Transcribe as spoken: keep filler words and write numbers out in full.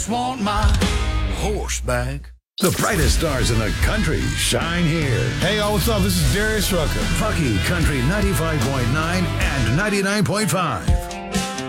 just want my horse back. The brightest stars in the country shine here. Hey, y'all, what's up? This is Darius Rucker. Fucky Country ninety-five point nine and ninety-nine point five.